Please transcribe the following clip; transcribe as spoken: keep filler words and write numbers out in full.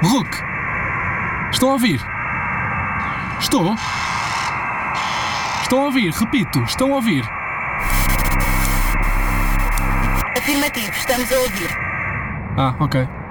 Hulk! Estão a ouvir? Estou? Estão a ouvir? Repito, estão a ouvir? Afirmativo, estamos a ouvir. Ah, ok.